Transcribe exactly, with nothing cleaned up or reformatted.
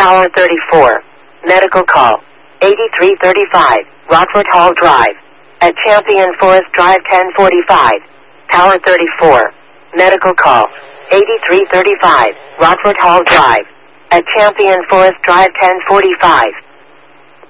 Tower thirty-four. Medical call. eighty-three thirty-five, Rockford Hall Drive. At Champion Forest Drive ten forty-five. Tower thirty-four. Medical call. eighty-three thirty-five, Rockford Hall Drive. At Champion Forest Drive ten forty-five.